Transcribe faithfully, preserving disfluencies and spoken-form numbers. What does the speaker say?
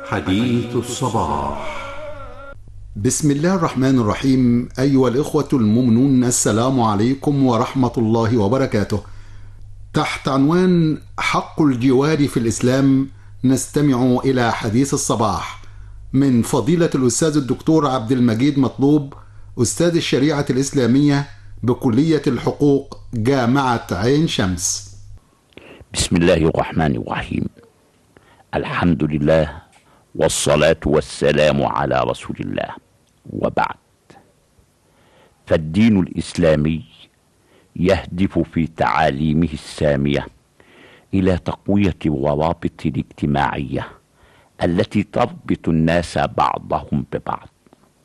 حديث الصباح. بسم الله الرحمن الرحيم. أيها الإخوة المؤمنون، السلام عليكم ورحمة الله وبركاته. تحت عنوان حق الجوار في الإسلام نستمع إلى حديث الصباح من فضيلة الأستاذ الدكتور عبد المجيد مطلوب، أستاذ الشريعة الإسلامية بكلية الحقوق جامعة عين شمس. بسم الله الرحمن الرحيم. الحمد لله والصلاة والسلام على رسول الله، وبعد. فالدين الإسلامي يهدف في تعاليمه السامية إلى تقوية الروابط الاجتماعية التي تربط الناس بعضهم ببعض،